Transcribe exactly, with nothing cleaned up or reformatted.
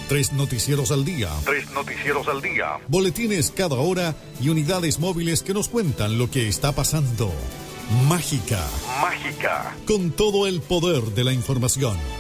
Tres noticieros al día. Tres noticieros al día. Boletines cada hora y unidades móviles que nos cuentan lo que está pasando. Mágica. Mágica. Con todo el poder de la información.